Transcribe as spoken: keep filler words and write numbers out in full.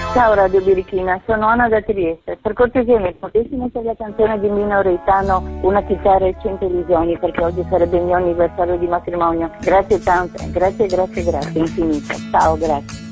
Ciao Radio Birichina, sono Anna da Trieste. Per cortesia mi potessi mettere la canzone di Mino Reitano, Una chitarra e cento illusioni, perché oggi sarebbe il mio anniversario di matrimonio. Grazie tante, grazie, grazie, grazie infinite. Ciao, grazie.